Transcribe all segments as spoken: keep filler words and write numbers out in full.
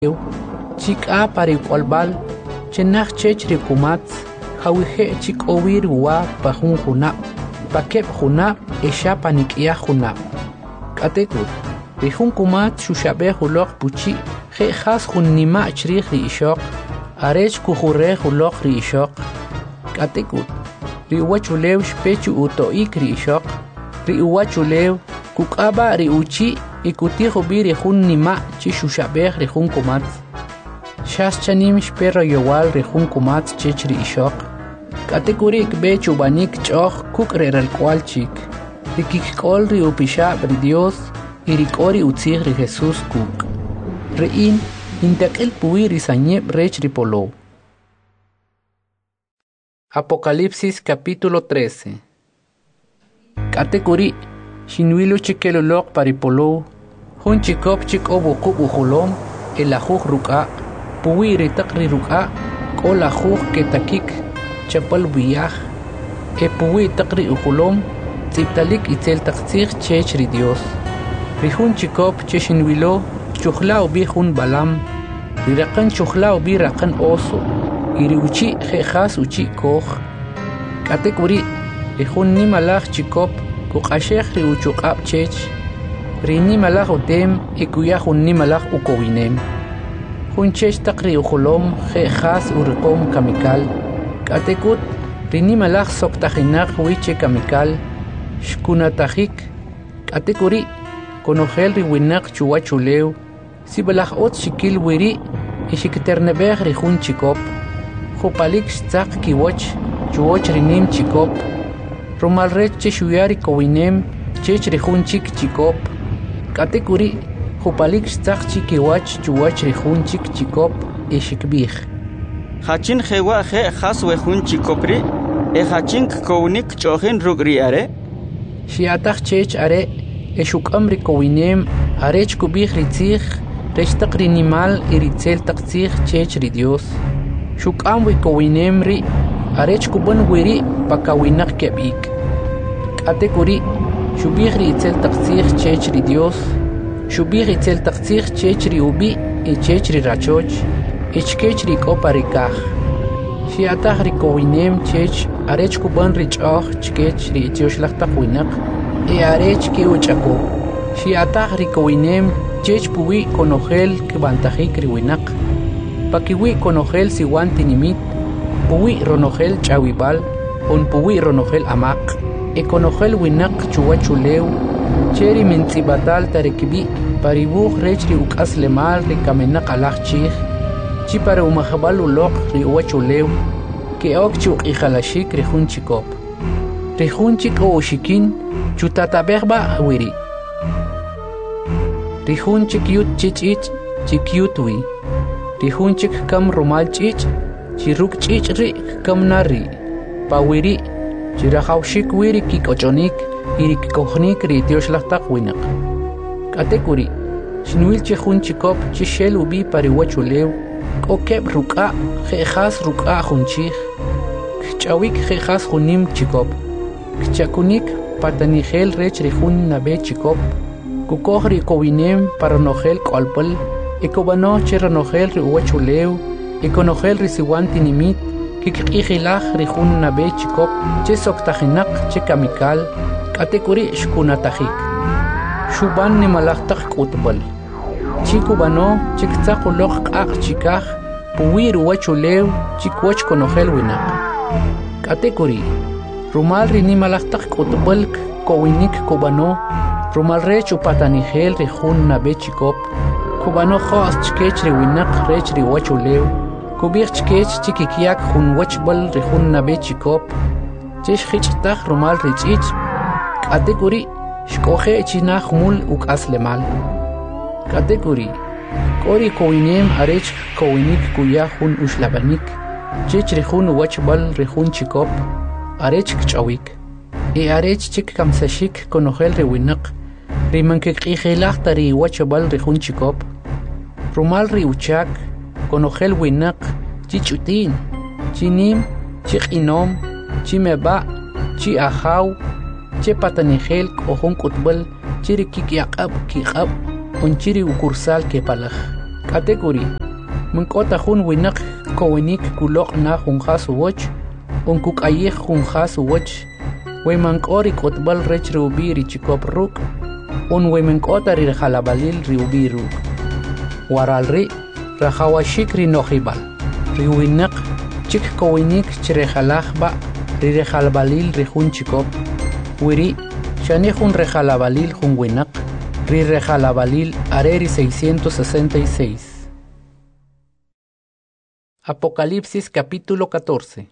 chika pari kwalbal chenach chech rikumat hawihe chik owir wa pahun hunap pakep hunap esha panikia hunap katekut rihun kumat shushabe hulok puchi he khas hunnima chrih ri ishok arech kuhure hulok ri ishok katekut ri wachulew shpechu utoik ri ishok ri wachulew kukaba ri uchi ikuti hobiri hunnima chi shushabe rihun kumat Shas chanim shperro yowal rejun kumat chechri ishok. Kategorik be chubanik choch kuk reral cual chik. Rikik kol ri upisha bri Dios y rikori utzig ri Jesús kuk. Rein intakil pui risanyeb rech ripolo. Apocalipsis capítulo trece. Kategori shinwilu chikelolok paripolo. Hun chikop chik obo kuk ujolom el ajuj ruka. Puwi ritakri ruka ko la juj ketakik chapal biyaj e puwi takri ujulom tziptalik itzel taktzig chechri Dios rihun chikop cheshinwilo chukhla ubi hun balam rirakan chukhla ubi rakan oso iriuchi jejas uchi koj katekuri rihun ni malaj chikop kuqashej ri uchuqab chech rini malaj utem ikuyaj un ni malaj ukowinem Hunchech takri ujolom je khas urqom kamikal katekut rini malaj soktajinak wiche kamikal shkunatajik katekuri konojel riwinak chuwachulew sibalaj ot shikil wiri ishikiternebej rijun chikop jupalik shtzaq kiwoch chuwoch rinim chikop romalrech cheshuyari kowinem chech rijun chik chikop katekuri Jupalik stak chikiwach chuwach rejun chik chikop e shikbij. Hachin jewa je has wejun chikopri e hachin kownik chojen rugri are. Shiatach chech are e shukam rikowinem arech kubij ritzig rechtak rinimal iritzel takzig chech ri Dios. Shukam wikowinem ri arech kuban wiri pakawinak kebik. Katekuri shubij ritzel takzig chech ri Dios. Shubir itzel takzig chechri ubi e chechri rachoch e chkechri koparikaj. Shiatach rikowinem chech arech kuban richoch chkechri tioshlachtak winak e arech ki uchako. Shiatach rikowinem chech puwi konojel kibantajik riwinak. Pakiwi konojel siwan tinimit puwi ronojel chawibal on puwi ronojel amak e konojel winak chuwachulew Cheri mentzibatal tarekibi paribuj rechri ukas lemal ri kamenak alaj chij chi para umajabal ulok ri uwachulew ke ok chuk ijalashik ri jun chikop ri jun chik o shikin chutatabejba wiri ri jun chik yut chichich chikyut wi ri jun chik kam rumal chich chiruk chich ri kam nari pawiri chirajawshik wiri kikochonik irik kohnik ri tioshlachtak winak katekuri shinwil chejun chikop chishel ubi pariwachulew kokeb ruka jejas ruka junchij kchawik jejas junim chikop kchakunik patanigel rech rijun nabe chikop kukoj ri kowinem paranojel kolpal ekobano cheranojel ri uwachulew ekonojel ri siwan tinimit kikqijilaj rijun nabe chikop che soktajinak che kamikal Katekuri shkunatajik. Shuban ni malachtak kutbal. Chikubano chiktzaq ulok qaq chikaj puwir wachulew chikwach konojel winak. Katekuri rumal rini malachtak kutbal kowinik kubano rumal rech upatanigel rijun nabe chikop kubano khos chkech ri winak rech ri wachulew kubij chkech chikikiak jun wachbal rijun nabe chikop chesh khichtaj rumal richich Kategori shkoje china khmul ukas lemal. Kategori kori kowinem arech kowinik kuya hun ushlabanik. Chech rejun wachbal rejun chikop arech kchawik. E arech chik kamsashik konojel rewinak. Rimanke qijilaj tari wachbal rejun chikop. Rumal ri uchak konojel winak chichutin. Chinim chiqinom chimeba chi ajaw che patanigel kohon kutbal chiri kikiaqab kiqab un chiri ukursal ke palaj Kategori Munkota hun winak kowinik kulok na hunjas watch unkuk ayeh hunjas watch we mankori kotbal rech rubi richikop ruk un we mankota ri halabalil riubi ruk waral ri rahawashik ri nohibal ri winak chik kowinik chrehalahba ri halabalil ri hunchikop wiri shani hun rehalabalil hun winak ri rehalabalil areri seiscientos sesenta y seis. Apocalipsis capítulo catorce.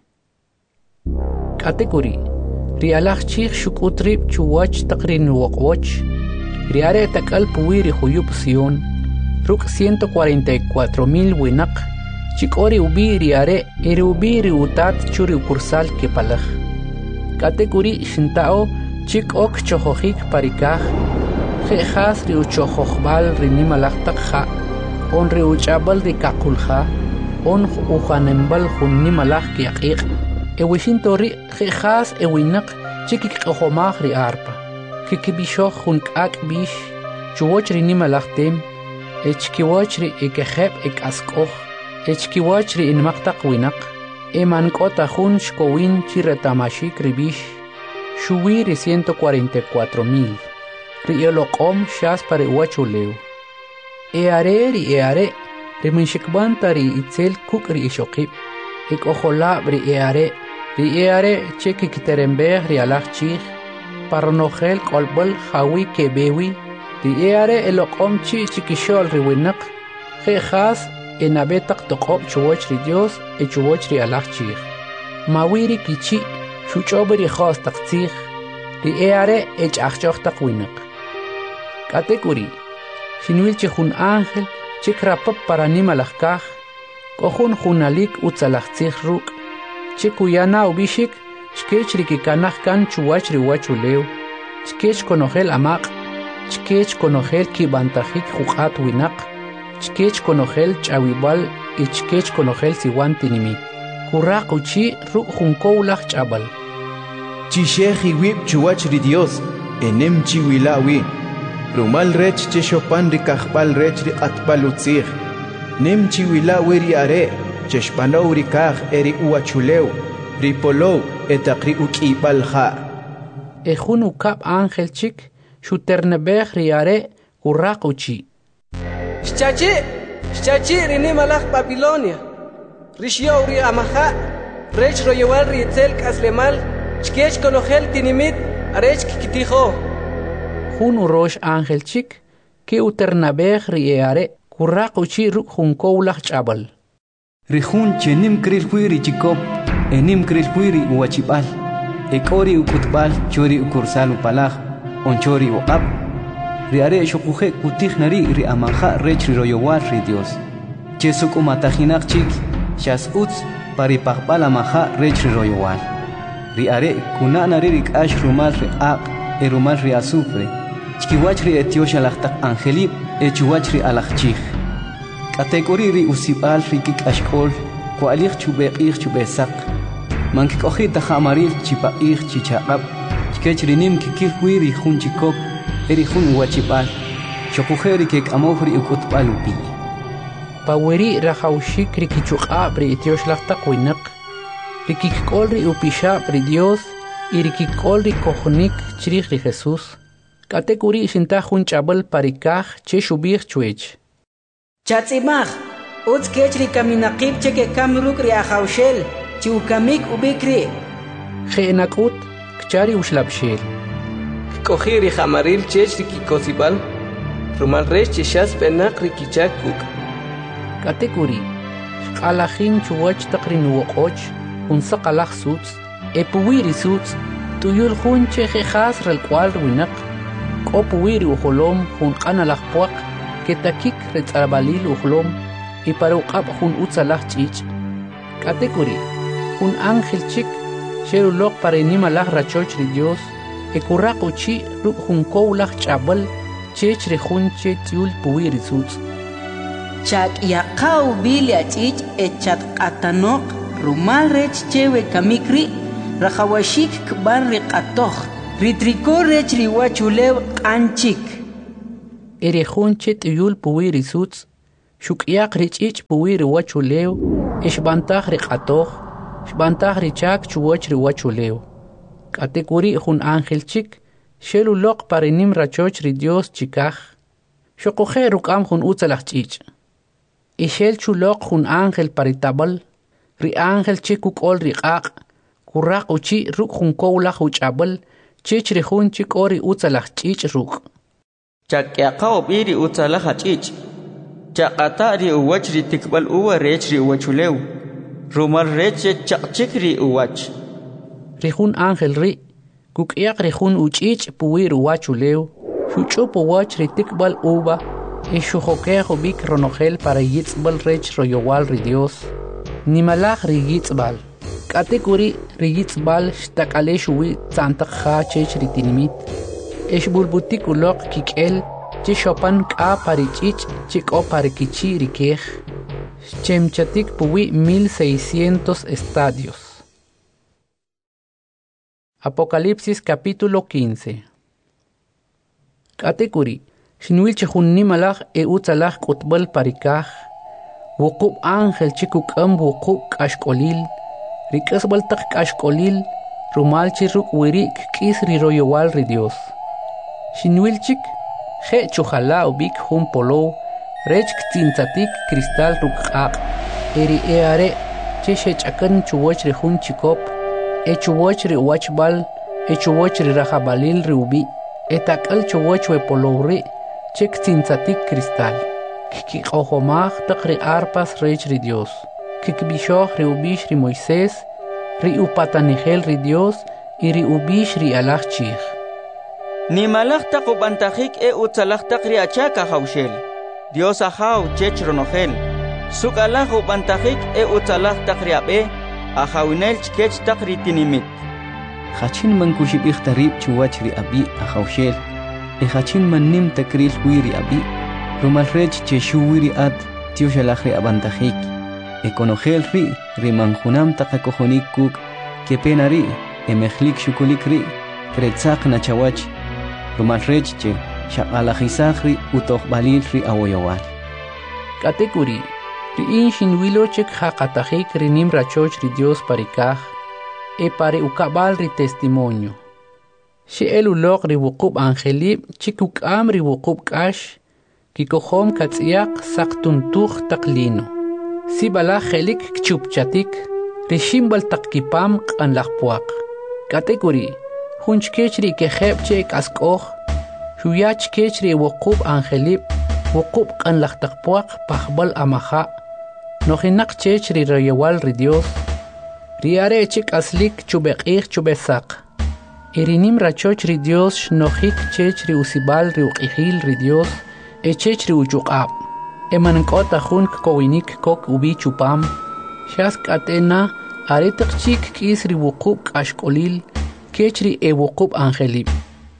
Category Rialach chich shukutrip chuwach takrin wokwach Riare takal puwiri huyup sion Ruk ciento cuarenta y cuatro mil winak Chikori ubi riare eri ubi riutat churi ukursal kepalach Category shintao chik ok chohojik parikaj Jejas riuchohojbal rinimalach takja On riuchabal de kakulja on ujanembal junni malach kiaqiq ewishintori jejas ewinak chikik qhomag ri arpa kikibisho jun ak bish chuoch ri nimalachtem echkiwoch ri ekeheb ekaskoj echkiwoch ri inmaqtaq winak eman kota jun shkowin chiratamashik ri bish shuwi ri ciento cuarenta y cuatro mil ri eloqom shas pare wachuleu eare ri eare Riminshikbanta ri itzel kuk ri ishokib ik ojola ri eare ri eare cheki kiterembeh ri alach chich parnogel kolbol hawi kebewi ri eare eloqom chi chikishol ri winak jejas enabetak toqob chuwoch ri Dios e chuwoch ri alach chich mawiri kichi shuchob ri khos taqchich ri eare ech achchoch taq winak Category Shinwil chihun ángel Chikrapap para nimalajkaj, kohun junalik utzalachtzij ruk, chikuyana ubishik, chkech rikikanaj kan chuwach riwachuleu, chkech konojel amaq, chkech konojel kibantajik juqat winak, chkech konojel chawibal y chkech konojel siwantinimi. Kuraq uchi ruk junkowlaj chabal. Chisheji wib chuwach ri Dios, enem chiwilawi. Rumal rech cheshopan ri kahbal rech ri atbal utzig. Nem chiwila wiri are, cheshpanow ri kah eri uachuleu, ri polow etakri ukibal ha. Ejun ukab ángel chik, shuternebej ri are, kuraq uchi. Shchachi, shchachi ri nimalach Babilonia. Rishyow ri amaha, rech royewal ri itzel kaslemal, chkech konojel tinimit, arech kikitijo. Jun urosh ángel chik, que uternabej rieare, kuraq uchi ruk junkowlaj chabal. Rihun chenim kril huiri chikop, enim kril huiri uachibal, ekori ukutbal chori ukursal upalaj, onchori uqab. Riare shokuje kutij nari ri amaja rech ri royowal ri Dios. Chesuk umatajinak chik, shas utz paripaqbal amaja rech ri royowal. Riare kunana ri ash rumal ri aq, erumal ri azufre. Chkiwachri etiosh alachtak angelib echuwachri alachchich. Category ri usibal rikik ashkol kualich chubeqich chubesak. Mankikohita hamaril chipaich chichaqab. Chkechri nim kikil huiri hun chikop eri hun uachibal. Shokujeri kek amofri ukutbalupi. Paweri rahaushik rikichuqab ri etiosh lachtak winak. Rikikol ri upishab ri Dios y rikikol ri kohnik chrich ri Jesús. Category shinta jun chabal parikaj che shubir chuech. Chatzimaj, utz kechri kaminaqib cheke kamruk ri ahaushel, chiukamik ubikri. Jeenakut, kchari ushlabshel. Kohiri hamaril chech ri kikosibal, rumal rech cheshas penak ri kichakuk. Category Alajin chuwach takrin wokoch, un sakalaj suts, epuwiri suts, tuyul jun che jejas rel cual winak. Kopuwiri ujolom jun qanalaj puaq, ketakik retzarabalil ujolom, y para uqab jun utzalaj chich. Category un ángel chik, sherulok para inimalaj rachoch ri Dios, e kuraq uchi ruk jun kowlaj chabal, chech ri jun che tiul puwiri suts. Chak yaqaw bilia chich echat qatanok, rumal rech chewe kamikri, rahawashik kban ri qatoh. Ritricor rech riwachulew qanchik. Erejun chet yul puwiri suts, Shuk'yaq rich'ich puwi riwachulew, ishbantaj riqatoj, shbantaj richak chuwach riwachulew. Katekuri jun ángel chik, shelu loq parinim rachoch ri Dios chikaj. Shokoje rukam jun utzalaj chich. Ishel chuloq jun ángel paritabal, ri ángel chikuk ol riqaq, kuraq uchi ruk jun kowlaj uchabal, chich ri jun chik ori utzalaj chich ruk. Chakyaqa obiri utzalaj chich. Chaqata ri uwach ri tikbal uwa rech ri uwachulew. Rumal rech chaqchik ri uwach. Ri jun ángel ri, kuk'yaq ri jun uchich puwi ruwachulew, shuchup uwach ri tikbal uwa, e shujokejo bik ronogel para yitzbal rech royowal ri Dios. Nimalaj ri yitzbal. Katekuri ri yitzbal shtakale shuwi tzantakja chech ri tinimit. Esh bulbutik uloq kikel, che shopan ka parichich, chiko parikichi rikej. Chemchatik puwi mil seiscientos estadios. Apocalipsis capítulo quince. Katekuri, shinwil chehun nimalaj e utzalaj kutbal parikaj, wukub ángel chikukam wukub kashkolil, rikasbal tak kashkolil, rumal chiruk wirik kis riroyowal ri Dios. Shinwil chik, je chuhala ubik hun polo, rech ktintzatik kristal rukaq, eri eare, che shechakan chuwach ri hun chikop, e chuwach ri uachbal, e chuwach ri rajabalil ri ubi, e takal chuwach we polo ri, che ktintzatik kristal. Kikikohomaj tak ri arpas rech ri Dios, kikbishoh ri ubish ri Moisés, ri upatanigel ri Dios, y ri ubish ri alaj chich. Ni malaj takubantajik e utzalaj takri achaka haushel. Dios ahaw chech ronogel. Suk alaj ubantajik e utzalaj takri abe, ahawinel chkech takri tinimit. Hachin man kushibik tarib chuwach ri abi ahawshel. E hachin man nim takril wiri abi. Rumal rech cheshu wiri ad tioshalaj ri abantajik. E konogel ri ri manjunam takakojonik kuk. Kepena ri e mejlik shukulik ri. Kretzak na chawach. Rumal rechche, shaqalajisajri utojbalil ri awoyowal. Katekuri, ri inshin wilochek haqatajik ri nim rachoch ri Dios parikaj, e pare ukabal ri testimonio. She el ulok ri wukub angelib, chikukam ri wukub kash, kikohom katsiak saktuntuj taklino. Sibala helik kchupchatik, ri shimbal takkipam kanlakpuak. Katekuri, Hunch kechri ke khepche kaskoh, shuyach kechri wukub angelib, wukub kan laktakpuak pahbal amaha, nohinak chechri royewal ri Dios, riare chik aslik chubekich chubesak. Irinim rachoch ri Dios nohik chechri usibal ri ukihil ri Dios, e chechri uchukab. Emankota hunk kowinik kok ubi chupam, shask atena, aretak chik kisri wukub kashkolil, Kechri e wukub angelib.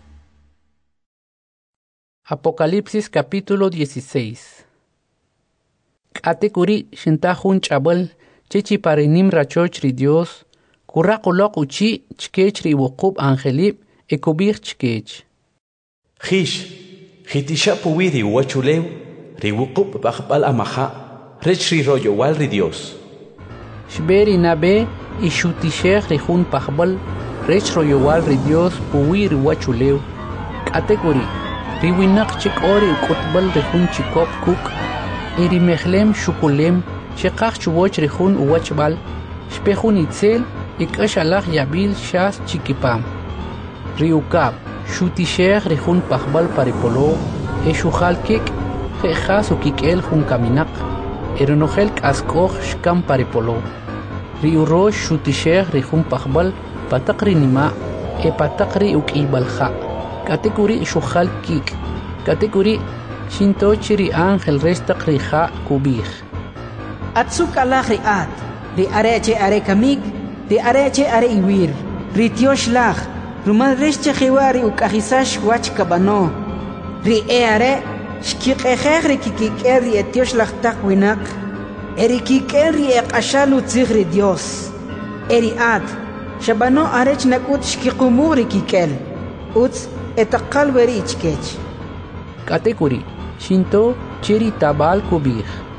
Apocalipsis capítulo dieciséis. Katekuri shintajun chabal chechi parinim rachoch ri Dios, kurakulok uchi chkechri wukub angelib e kubir chkech. Hish, hitisha puwidi uachulew, ri wukub bakbal amaha, rech ri royowal ri Dios. Shberi nabe ishutishech ri jun pahbal, Rech royowal ri Dios puwi riwachulew. Katekuri, riwinak chik ori ukutbal rihun chikop kuk, iri mechlem shukulem, shekach chuwoch rihun uwachbal, shpehun itzel, ikash alach yabil shas chikipam. Riukab, shutishech rihun pahbal paripolo, e shuhal kik, jejas ukikel hun kaminak, eronogel kaskoch shkam paripolo. Riurosh shutishech rihun pahbal, patakri nima, e patakri ukibalha. Katekuri shuhal kik. Katekuri shintochiri ángel restak riha kubih. Atsuk Allah riat, ri areche are kamik, ri areche are iwir, ri tiosh lach, rumal resche khiwari ukahisash wach kabano, ri e are, shkikhekhek ri kikiker ri etiosh lach tak winak, eri kiker ri ek ashalu tzig ri Dios, eri ad, Shabano arech nakut shkikumuri kikel. Uts etakal weri ichkech. Katekuri, shinto chiri tabal kubih.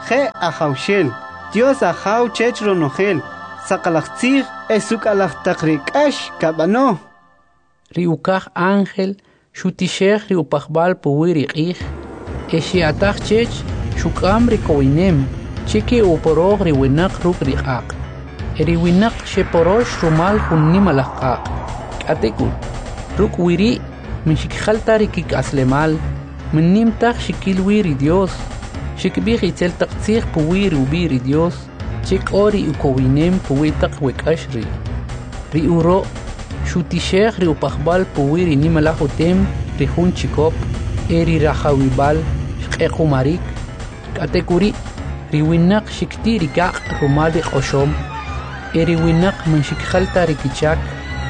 Je ahaushel. Dios ahau chechro nogel. Sakalachtzig esukalach takrikash kabano. Riukach ángel, shutishech riupachbal puwiri ich. Eshiatach chech, shukam rikoinem. Chiki uporog riwinak ruk riak. Eriwinak sheporosh rumal hunnim alakak. Katekul. Ruk wiri, minshikhalta rikik aslemal. Minnim tak shikil wiri Dios. Shikbih itzel taktzig puwiri ubiri Dios. Chik ori ukowinem puwitak wekashri. Ri uro, shutishech ri upachbal puwiri nimalahutem rihun chikop. Eri rahawibal, shkekumarik. Katekuri, riwinak shikti rikak rumali qoshom. Eri winak minshikhalta rikichak.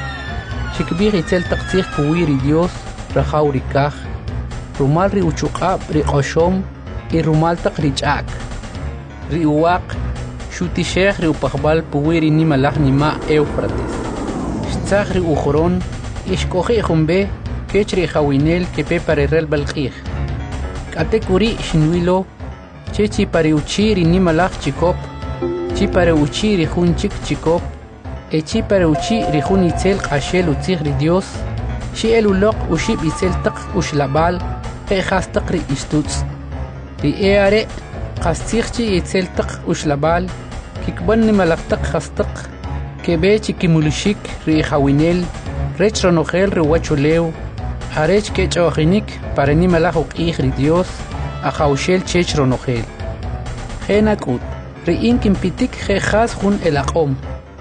Shikbih itzel taktzig puwiri Dios, rahaw rikach. Rumal ri uchukab ri qoshom, i rumal tak richak. Ri uwak, shutishech ri upachbal puwiri nimalach nima Eufrates. Shtzach ri ujoron, ishkoji jumbe, kech ri jawinel kepe parerel balqij. Kate kuri shinwilo, chechi pare uchi ri nimalach chikop, chi pare uchi ri jun chik chikop, e chi pare uchi ri jun itzel qashel utzig ri Dios, shi el ulok ushib itzel tak ushlabal, e khastak ri istutz. Ri eare, qastigchi itzel tak ushlabal, kikban nimalach tak khastak, kebe chikimulushik ri jawinel, rech ronogel ri wachulew, arech kech ojinik para nimalach uqij ri Dios, a jawshel chech ronogel. Genakut, ri inkim pitik je khas jun el aqom.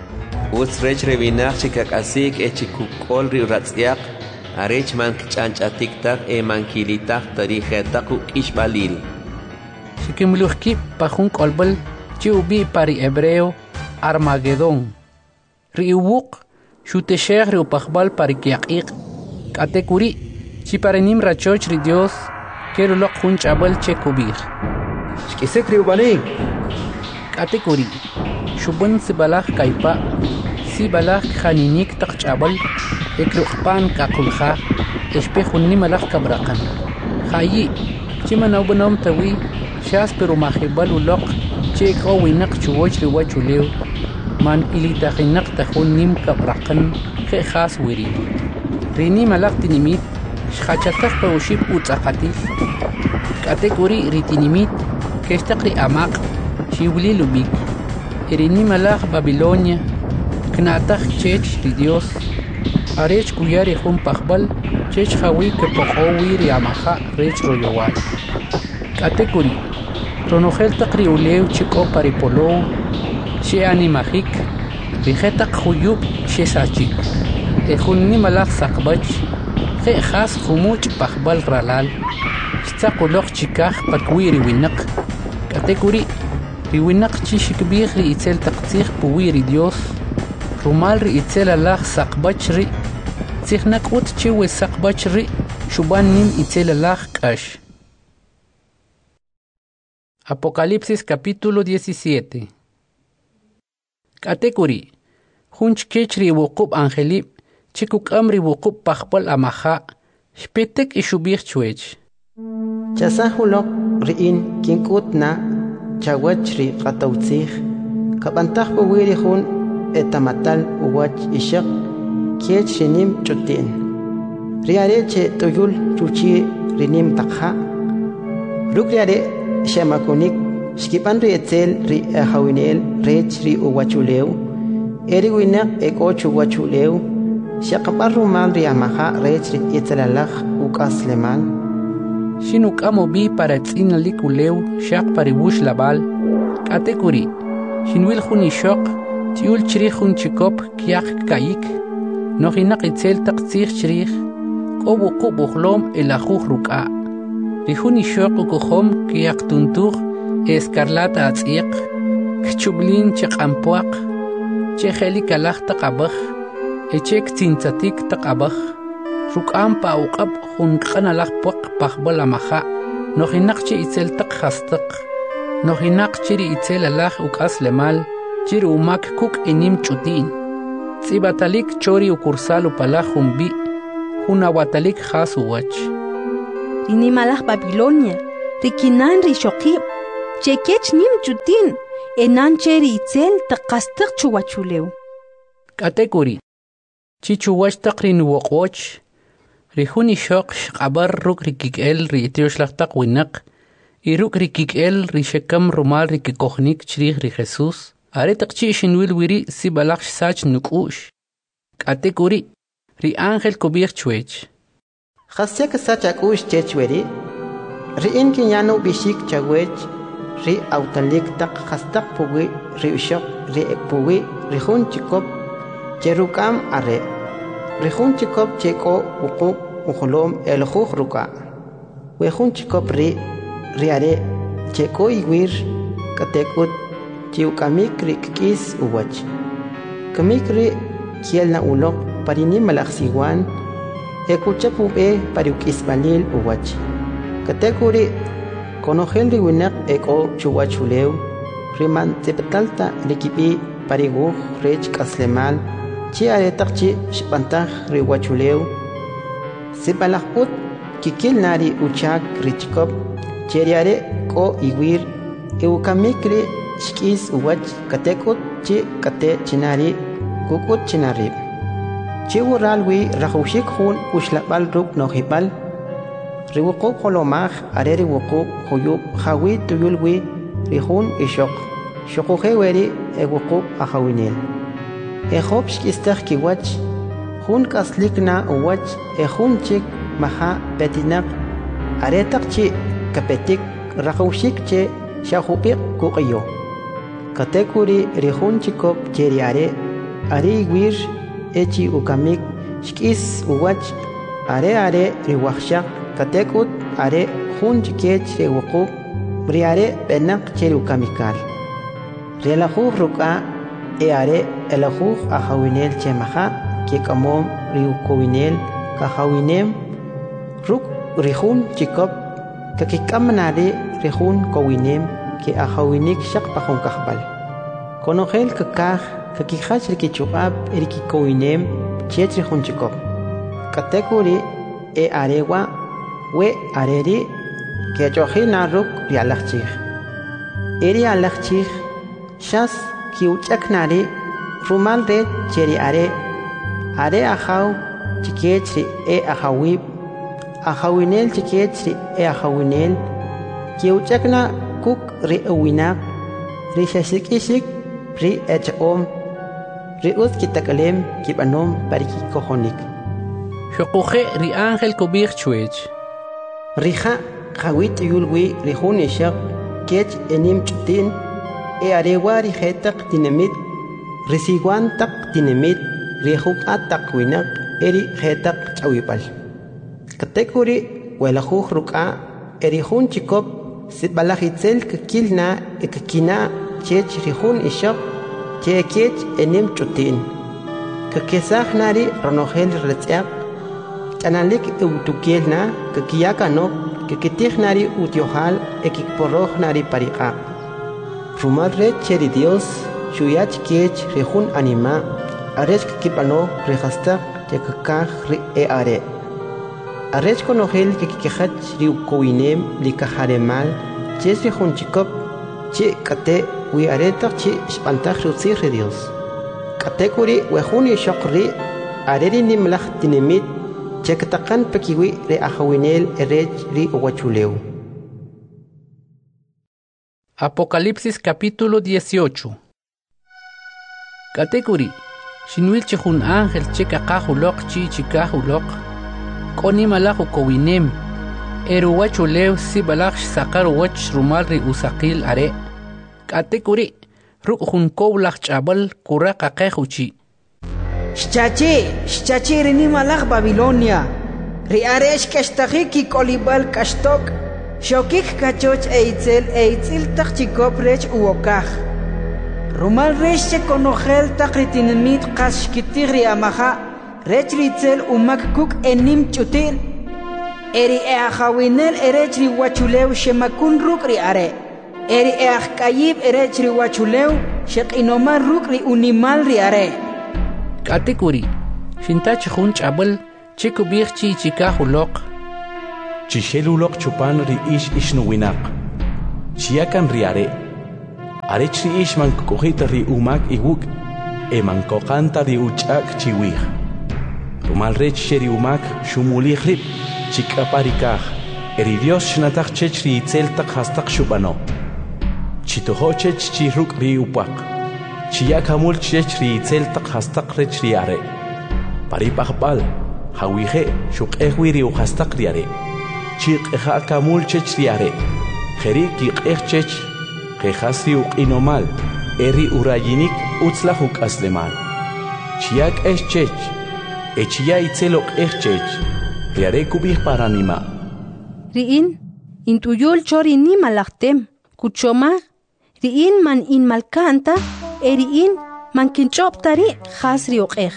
Uts rech revinach chikak asik e chikukol ri ratzyak, arech man kchanchatik tak e mankilitak tarijetak ishbalil. Shikimuluhki pajun kolbel, chi ubi pari hebreo, Armagedón. Ri uwuk, shuteshech ri upachbal pari kiaqik, katekuri, chi parenim rachoch ri Dios, kerulok jun chabal che kubir. Shkisek ri ubanik. Katekuri, shubun sibalach kaipa, sibalach khaninik tak chabal, ekrukpan kakulha, espejun nimalach kabrakan. Hayi, chimanaw banom tawi, shas pero mahibal ulok, che ko winak chuwoch ri wachulew, man ilitahinak tahun nim kabrakan, ke khas wiri. Rini malak tinimit, shkhachatak pa ushib utzakatif. Katekuri ritinimit, kestakri amak, shiwli lubik. Irini malak Babilonia, knatak chech ri Dios, arech kuyari jun pachbal, chech hawi ke pohowi ri amaha rech royowal. Katekuri, ronogel takri ulew chiko paripolo, she animahik, rijetak huyub she sachik. Ejun nimalach sakbach, je khas khumuch pachbal ralal, shtakulok chikach patwiri winak. Katekuri, riwinak chishikbih ri itzel taktzig puwiri Dios, rumal ri itzel alach sakbach ri, tzignak ut chiwe sakbach ri, shuban nim itzel alach kash. Apocalipsis capítulo diecisiete. Katekuri, hunch kechri wukub angelib, chikuk amri wukub pachbal amaha, shpetek ishubir chwech. Chasahulok riin kinkut na, chawachri qatawtzig, kabantah puwiri hun etamatal uwach ishak, kiech rinim chutin. Riareche toyul chuchi rinim takha. Rukriare shemakunik, shkipan ri etzel ri ahawinel rech ri uwachulew, eri winak ekochu wachulew, shakapar rumal ri amaha rech ri etzelalach ukaslemal. Shinuk amo bi para tzinalik ulew, shak paribush labal, katekuri, shinwil jun ishok, tiul chrij jun chikop kiak kayik, nohinak etzel taktzig chrij, kobu kubuhlom el ajuj ruka. Rihun ishok ukuhom kiak tuntur, escarlata atziq, kchublin chek ampuak, cheheli kalach takabach, echek tintzatik takabach, rukam pa uqab hun kanalach puak pachbol amaha, nohinak che itzel tak hastak, nohinak chiri itzel alach ukas lemal, chiri umak kuk enim chutin, tzibatalik chori ukursal upalach humbi, hunawatalik has uwach. Rini malach Babilonia, rikinan rishokib, chekech nim chutin enancheri itzel taqastak chuwachulew. Katekuri. Chichuwash taqrin woqwoch. Rihuni shok shqabar ruk rikik-el riitiosh winak. Iruk rikik-el rishekam rumal rikikohnik chrih ri Jesus. Are taqchi shinwil wiri si balaksh sach nukush. Katekuri. Ri ángel kubir chuech. Khasek sachakush chechweri. Ri inkin yano bishik chawech. Ri autalik tak khastak puwi ri ushok ri puwi ri hun chikop cherukam are. Ri hun chikop cheko uquk ukhulom el khukh ruka. We hun chikop ri ri are cheko iwir katekut chiu kamik ri kis uwach. Kamik ri kiel na ulok parini malaksiwan ekuchapu e pariukis balil uwach. Katekuri konogel ri winak eko chuwachulew riman tepetalta likipi pariguj rech kaslemal chi aretakchi shpantaj ri wachulew sipalajput kikil nari uchak richkop cheriare ko iwir eukamikri shkis uwach katekut chi kate chinari kukut chinarib chi wuralwi rajushik hun ushlabal ruk nojibal riwuqub holomaj are riwuqub huyub jawi tuyulwi rihun ishok shokuje weri ewuqub ajawinel ejob shkistaj kiwach hun kaslikna uwach ejun chik maha petinak aretak chi kapetik rajushik che shajupiq kuqiyo katekuri rihun chikop cheriare ari wir echi ukamik shkis uwach are are riwajshaq katekut are hun chikech rewuqub briare benak cheru kamikal relajuj ruka e are elajuj ajawinel chemaja ke kamom riukowinel kajawinem ruk rihun chikop kakikamnare rihun kowinem ke ajawinik shaq pajun kajbal konogel kakaj kakijach rikichubab erikikowinem chech rihun chikop katekuri e arewa we areri ke chohina ruk rialachchig eri alachchig shas kiuchaknari rumal de cheri are are ajaw chikechri e ajawib ajawinel chikechri e ajawinel kiuchakna kuk ri uwinak ri shashikishik ri echom ri uz kitakalem kibanom pariki kohonik Shokuje ri ángel kubir chuech. Rija jawit yulwi rihun ishaq kech enim chutin e arewa rijetak tinemit risiguan tak tinemit rihuk atak winak eri jetak chawipal katekuri welajuj ruka erihun chikop sitbalajitzel kakilna ekakina chech rihun ishaq chekech enim chutin kakesaj nari ronogel retziak Chanalik eutukielna kakiyakano kakitihnari utiohal ekikporrohnari pariqa. Rumadre cheri Dios shuyach kech rehun anima arech kipano rehasta yakakaj ri e are. Arech konogel kakikehach riukowinem likaharemal ches rehun chikop che kate wi aretak che spantaj rutzir Dios. Katekuri wehun yishokri areri nimlach tinemit Chekatakan pekiwi re ajawinel erech ri uwachuleu. Apocalipsis capítulo dieciocho. Katekuri, shinwil chehun ángel chekakahulok chi chikahulok, koni malajo kowinem, eruwachuleu si balach sakar wach rumal ri usakil are. Katekuri, ruk hun kowlach chabal kuraka kehuchi. Shchachi, shchachi rini malach Babilonia. Ri aresh kashtachiki kolibal kashtok. Shokik kachoch eitzel eitzil tachikop rech uokaj. Rumal resh konogel takritinimit kashkitig ri amaja. Rech ritzel umak kuk enim chutil. Eri eajawinel erech ri wachulew shemakun ruk ri are. Eri eajkayib erech ri wachulew shekinoman ruk ri unimal ri are. Katekuri, shintach hun chabal, chikubir chi chikahulok. Chishelulok chupan ri ish ishnuwinak. chiakan riare arech ri ish man kokita ri umak iwuk e man kokanta ri uchak chiwih rumal rech sheri umak shumuli khrib chikaparikaj eri Dios shnatak chech ri itzeltak hastak shubano chitoho chech chiruk ri upak chiakamul chech ri itzeltak hastak rech ri are paripajbal hawije shuqehwi ri uhastak ri are chiqeja kamul chech ri are kheri kiqej chech qejas ri uqinomal eri urayinik utzlahuk aslemal chiak es chech echia itzelok es chech ri are kubih paranima riin intuyul chori ni malaktem kuchoma riin man in malkanta eriin man kinchoptari khasri uqej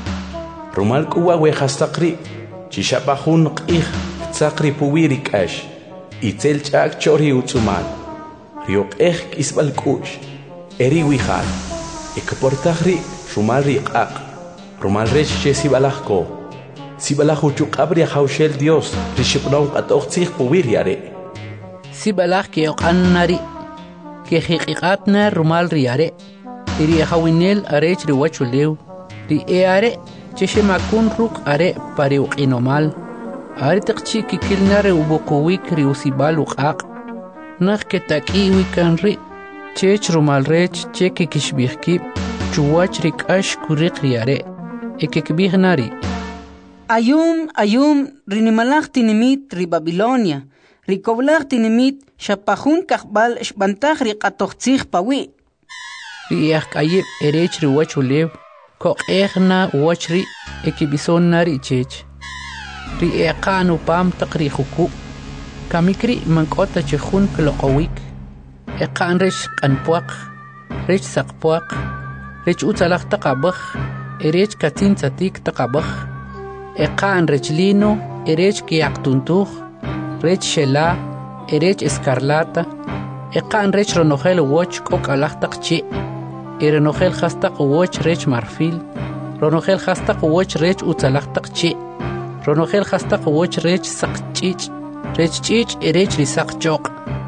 rumal kuwa we khastaqri chishapahun qih tsaqri puwiri kash itzel chak chori utsumal rioqej kisbal kush eri wihal ekportahri rumal riqaq rumal resh chesibalahko sibalahu chuqabri hawshel Dios rishibnaw qatoqtsikh puwiri are sibalah ke oqannari ke hiqiqatna rumal riare iri hawinel arech riwachulew ri eare cheshe makun ruk are pare uqinomal are taqchi kikilnare ubuqwik ri usibal uqaq nakh ke taki wikanri chech rumal rech cheke kishbihki chuwach rikash kuriq riare ekekbihnari ayum ayum rinimalaq tinimit ri Babilonia rikoblaq tinimit shapahun kahbal shbantaj ri qatoqtsikh pawi ri yaqayib erech ri wachulew koqehna wachri ekibisonnari chech ri eqanu pam taqri khuku kamikri mankota chkhun kloqowik eqan resh qanpuaq resh saqpuaq resh utzalaq taqabakh erech katin tsatik taqabakh eqan rechlino erech kiaqtuntuj rech shela erech escarlata eqan rech ronojel woch kokalaq taqchi erenojel khastaq woch rech marfil ronojel khastaq woch rech utzalaq taqchi ronojel khastaq woch rech saqchich rech chich erech risaq choq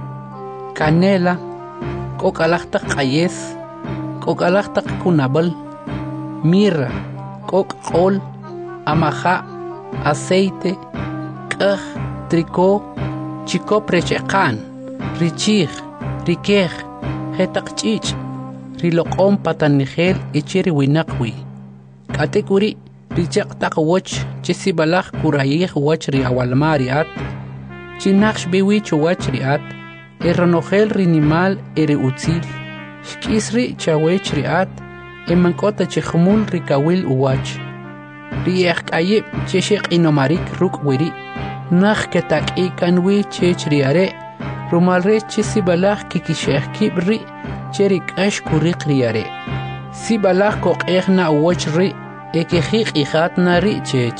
canela kokalaq taq qayes kokalaq taq kunabal mirra kok qol amaja aceite kaj tricó chikop recheqan richij rikej jetaq chich riloqom patanijel ichiri winaqwi katekuri richaq taq woch chisibalaj kurayij woch ri awalmariat chinaqsh biwi chuwach riat eronojel rinimal ere utzil shkisri chawech riat emankota chkhmul rikawil uwach riek ayib cheshek inomarik ruk wiri nakh ketak ikanwi chechriare rumal re chisibalaj kikisheh kibri cherik ash kuriq riare sibalaj koqehna wochri ekhiq ikhatna ri chech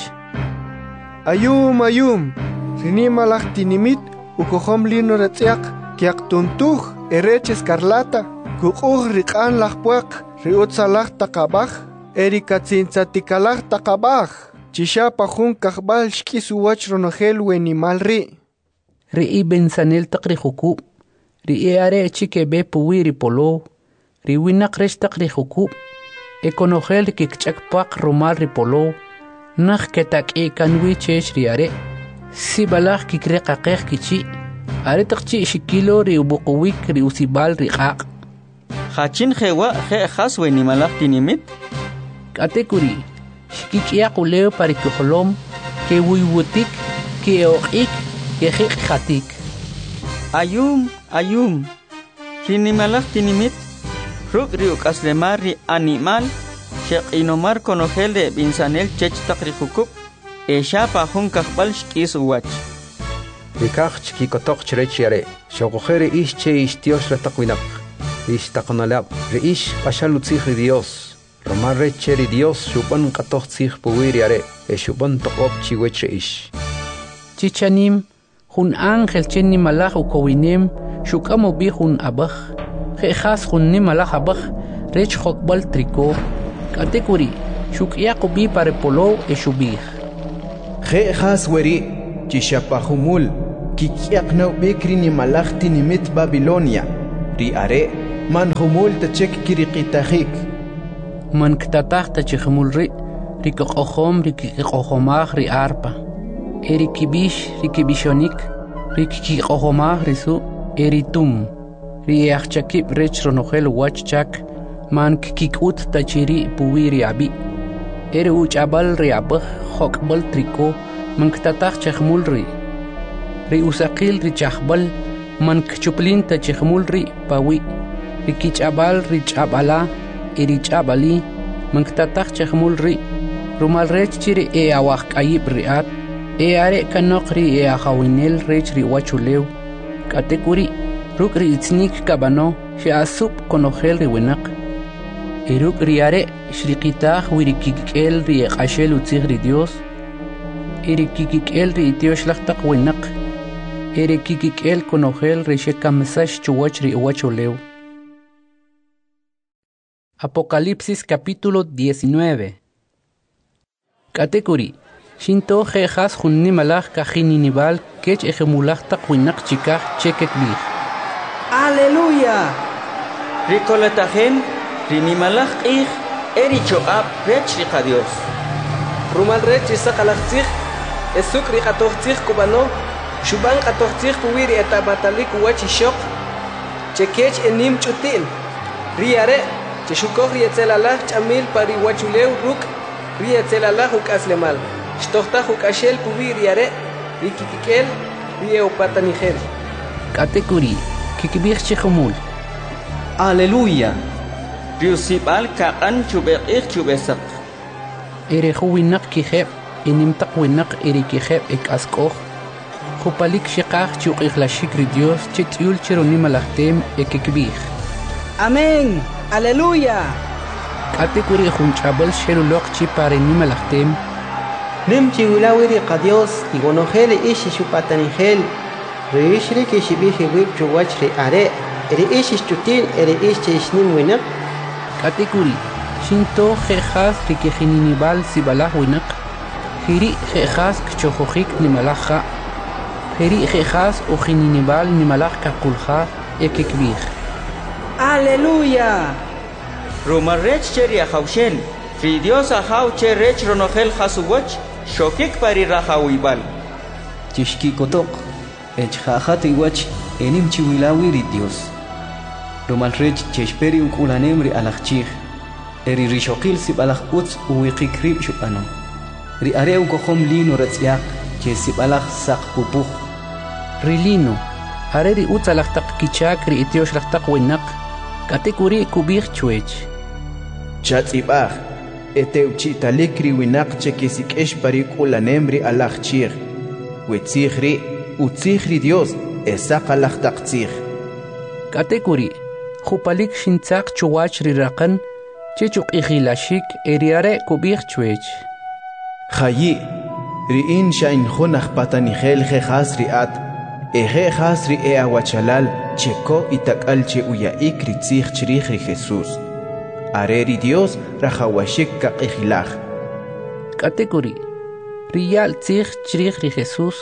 ayum ayum rinimalaj tinimit ukohom lino ratsiaq kiaqtuntuj erech escarlata kuquj riqan lajpuaq riutzalaj taqabaj erikatzintzatikalaj taqabaj chishapa jun kahbal shkisu wach ronojel wenimal ri ri ibensanel taqri khuku ri eare chike be puwiri polo ri winaq resh taqri khuku ekonojel kikchak paq rumal ri polo nakh ketak e kanwi chesh ri are sibalaj kikre qaqeq kichi are taqchi shikilo ri ubuqwik ri usibal ri qaq khachin khewa khe khas wenimalaj tinimit katekuri shkikia quleo parikuhlom ke wiwutik ke oqik ke khiqatik ayum ayum rinimalaj tinimit ruk riuk aslemar ri animal sheqinomar konojel de binsanel chech taqri khukub e shapa hun kahbal shkis wach rikach ki kotok chrechiare shogojere ish che ish Dios la taqwinaq ish taqnalab ri ish pashalutzikh Dios Romar recheri Dios shupan qatoq tsikh puwiriare e shupan toqop chiwech ish chichanim hun ángel chenni malaj ukowinem shukamo bi hun abaj khas hun ni malaj abaj rech khokbal triko katekuri shukyaqo bi pare polo e shubih khas weri chishapahumul kikiak bekri ni malakti ni mit Babilonia ri are man humul ta chek kiriqitahik man ktatah ta chihmul ri ri qoqom ri qoqomah ri arpa eri kibish ri kibishonik ri qoqomah ri su eri tum ri achakib rech ronogel wachchak man kikut ta chiri puwiri abi eri uchabal ri abah hokbal triko man ktatah chihmul ri ri usaqil ri chahbal man kchuplin ta chihmul ri pawi ri kichabal ri chabala eri chabali man ktatah chihmul ri rumal rech chiri e awak ayib riat e are kanok ri e ahawinel rech ri wachulew katekuri ruk ri itznik kabano shi asup konogel ri winak e ruk ri are shriqitah wiri kikel ri qashel utzig ri dios eri kikel ri tiosh lachtaq winak eri kikel konogel ri shekamsash chuwach ri wachulew. Apocalipsis capítulo diecinueve. Katekuri, shinto jejas junni malach kajininival kech ejemulach taquinak chikach chekekbih. Aleluya. Ricoletajen, rinimalach ich, erichoab rech Dios. Rumal rech isakalachzich, esuk riqatochzich kubano, shuban qatochzich kuwiri etabatalik wachishok, chekech enim chutin, riare, cheshukok rietzelalach chamil pari wachuleu ruk, rietzelalach ukaslemal, shtochtach ukashel kuwiri are, rikikikel, rieopatanigel. Katekuri, kikibich chehumul. Aleluya. Riusibal kaqan chubek ich chubesak. Ere huwinak kijeb, inimtak winak ere kijeb ek askoch. Hupalik shikach chuk ikhlashik ri Dios chitiul chironimalachtem ekekbich. Amén. Aleluya. Katekuri junchabal sherulok chi parenimalachtem. Nem chiulawiri qadios igonogel ishi shupatanigel. Reishri ke shibihi wib chuwach ri are. Eri ishi chutin eri ishi ishnim winak. Katekuri shinto jejas rikejininival sibalah winak. Hiri jejas kchojohik nimalaja. Hiri jejas ojininival nimalaj kakulja ekekbich. Aleluya. Rumar rech cheri ahaushel, ri Dios ahau che rech ronogel hasuwach, shokik pari rahawibal. Chishki kotok, ech hajat iwach enim chiwilawi ri Dios. Rumal rech cheshperi ukulanem ri alachchich, eri rishokil sib alach utz uwikik rib shupano. Ri are ukohom lino ratziak, che sib alach sak pupuch. Rilino, are ri utz alachtak kichak ri itiosh lachtak winak. Katekuri kubich chuech. Chatzibah, eteuchita likri winak chekisik eshparik ulanemri alachchir. Wetzihri, utzihri Dios, esakalachtaktzih. Katekuri, hupalik shintzak chuwach rirakan, chechuk ikhilashik eriare kubich chuech. Chayi, riin shain khunach patanigel jejas riat, ejejas ri e awachalal, cheko itakal che uyaik ritzich chirich ri Jesús. Areri Dios rajawashik kakijilaj. Katekuri, riyal tzich chirich ri Jesús.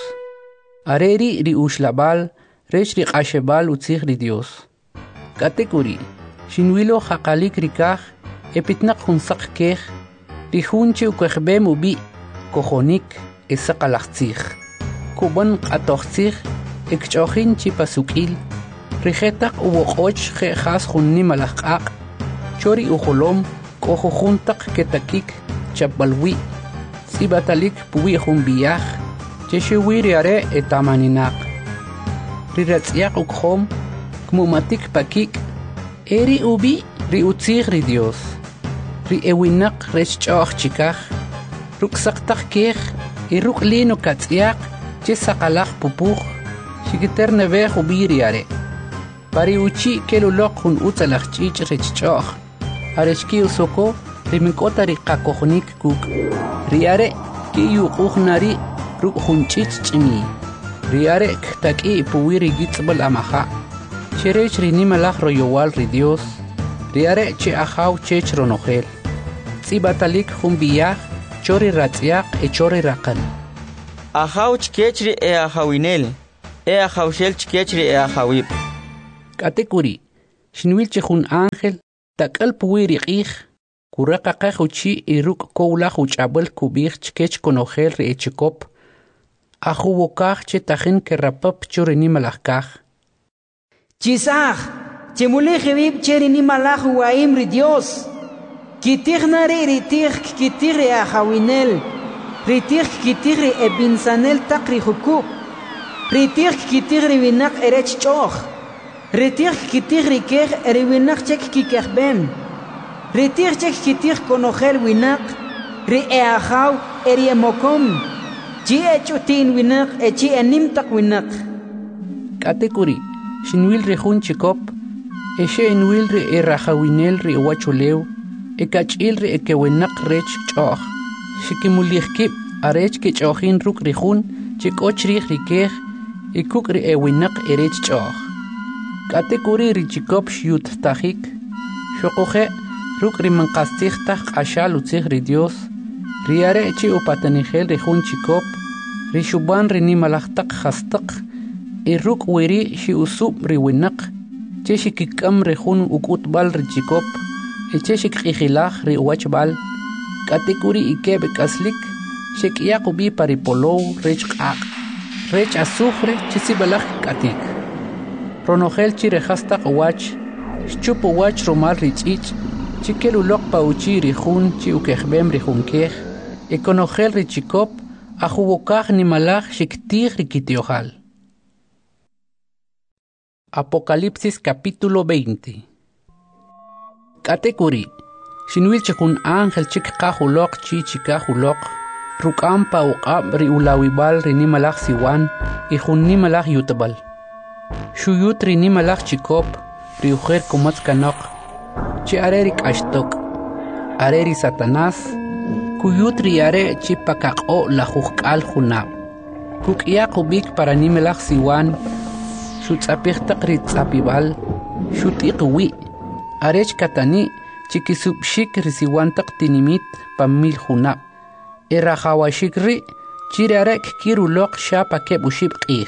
Areri ri ushlabal, rech ri qashebal utzich ri Dios. Katekuri, shinwilo jaqalik rikaj, epitnak junsak kej, ri junche ukejbem ubi, kojonik, esaqalachtzich. Kuban qatochtzich, ekchochin chipasukil, rijetak uwoqoch jejas junni malajqaq, chori ujolom, kojo juntak ketakik, chabalwi, sibatalik puwi junbiyaj, cheshiwi riare etamaninak. Riratziak ukhom, kmumatik pakik, eri ubi ri utzig ri Dios. Ri ewinak rechchoch chikaj, ruksaktak kej, iruk lino katziak, chesakalaj pupuj, shikiter nevej ubi riare. Pari uchi kelulok hun utzalach chich rechchoch. Arechki usoko, riminkota ri kakohnik kuk. Riare, ki yuquhnari, ruk hun chich chimi. Riare ktaki puwiri gitzbal amaha. Cherech rinimalach royowal ri Dios. Riare che ahaw chech ronogel. Tzibatalik humbiyah, chori ratziak e chori rakan. Ahaw chkechri e ahawinel. e ajawshel chkechri e ajawib. Katekuri, shinwil chihun ángel, takal puwiri qih, kuraka qahuchi iruk koula huchabel kubir chkech konogel ri echikop, ajuwokaj chetajin kerapap churini malakaj. Chisaj, chemuleje vib cherini malaj huaim ri Dios. Kitirnari ritir kitiri ajawinel, ritir kitiri ebinsanel takri hukub, ritir kitiri winak erech choch, ritir kitiri kej eriwinak chek kikejben, ritir chek kitir konogel winak, ri eajaw eriemokom, chi echutin winak echi enimtak winak. Katekuri, shinwil rihun chikop, eshe enwil ri erajawinel ri wachuleu, ekachil ri ekewenak rech choch, shikimulihkib arech ke chochin ruk rihun, chikochri rikej, ikuk ri ewinak erech choch. Katekuri ri chikop shiut tajik, shokoje ruk ri mankastijtaj ashal utzig ri Dios, ri arechi upatanigel rihun chikop, ri shuban ri nimalajtak hastak, iruk wiri shi usub ri winak, che shikikam rihun ukutbal ri chikop, echeshik qijilaj ri wachbal, katekuri ikebe kaslik, shek yaqubi paripolow rech qaq, rech azufre chisibalaj katik. Ronogel chirejastaq wach, chupo wach romal ri ch'ich, chikelulok pauchi ri jun chi ukejbem ri junkej, ekonogel ri chikop, ajuwokaj nimalaj shiktij ri kitiojal. Apocalipsis capítulo veinte. Katekuri, shinwil chikun ángel chik kahulok chi chikahulok, rukam pa uqab ri ulawibal ri nimalaj siwan, ihun nimalaj yutabal. Shuyut ri nimalaj chikop, ri ujer kumatz kanok, chi areri kashtok, areri satanás, kuyut ri are chi pakaqo la jujkal junab. Kuk iaqubik para nimalaj siwan, shutzapijtak ri tzapibal, shutiqwi, arech katani chikisubshik risiwantak tinimit pamil junab. Erajawashikri chirarek kirulok shapa kebushib qih.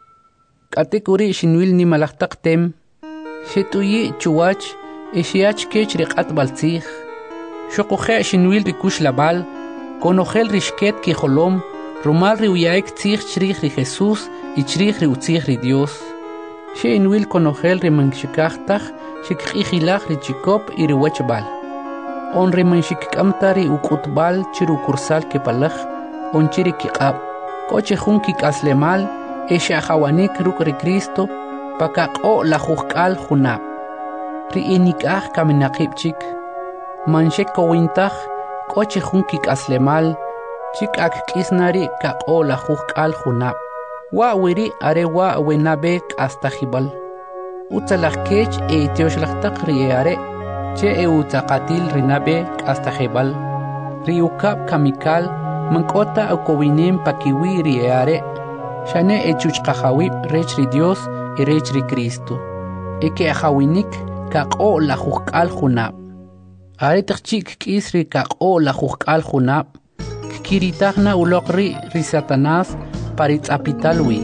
Katekuri shinwil nimalajtak tem, shetuyi chuwach eshiach kech riqat baltzih. Shokoje shinwil rikush labal, konogel rishket kijolom, rumal ri uyaek tzih chrij ri Jesús y chrij ri utzih ri Dios. Shinwil konogel ri manshikajtaj, shikijilaj ri chikop y ri wachbal. On ri manshikkamtari ukutbal chiru kursal kepalaj, on chiri kiqab. Koche jun kikaslemal, esha jawanik ruk ri Cristo, pakaqo la jujkal junab. Ri inikaj kaminaqibchik, manshek kowintaj, koche jun kikaslemal, chikak kisnari kaqo la jujkal junab. Wa wiri are wa wenabek hasta jibal. Utzalajkech e itioxlajtak ri are, che e utzaqatil rinabe hasta jibal. Ri ukab kamikal, mankota ukowinem pakiwi ri are, shane e chuchqajawib rech ri Dios y rech ri Cristo. E ke ajawinik kaqo la jujkal junab. Are tachik kis ri kaqo la jujkal junab, kiritagna ulok ri ri Satanás paritz apitalwi.